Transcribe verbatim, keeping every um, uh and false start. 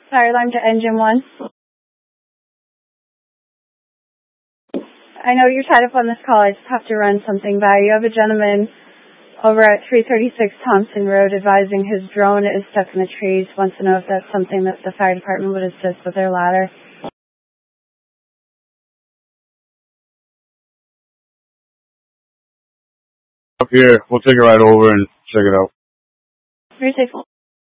Fire alarm to engine one. I know you're tied up on this call. I just have to run something by. You have a gentleman over at three thirty-six Thompson Road advising his drone is stuck in the trees. Wants to know if that's something that the fire department would assist with their ladder. Up here. We'll take it right over and check it out. Very safe.